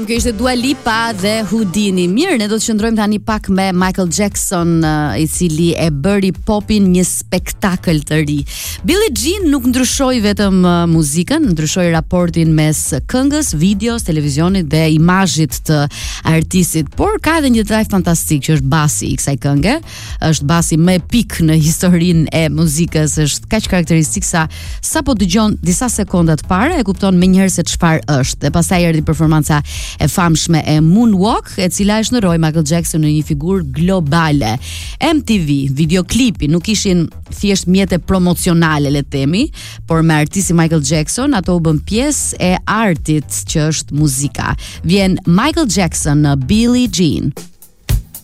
Kjo ishte Dua Lipa dhe Houdini. Mirë, ne do të qëndrojmë tani pak me Michael Jackson, i cili e bëri popin një spektakël të ri. Billie Jean nuk ndryshoi vetëm muzikën, ndryshoi raportin mes këngës, videos, televizionit dhe imazhit të artistit, por ka edhe një drive fantastik që është basi i kësaj kënge. Është basi më epik në historinë e muzikës, është kaq karakteristik sa po dëgjon disa sekonda të para e kupton menjëherë se çfarë është. Dhe pastaj erdhi performanca e famshme e Moonwalk, e cila e shndroi Michael Jackson në një figurë globale. MTV, videoklipi nuk ishin thjesht mjete promocionale, le të themi, por me artisti Michael Jackson ato u bën pjesë e artit që është muzika. Vjen Michael Jackson në Billie Jean.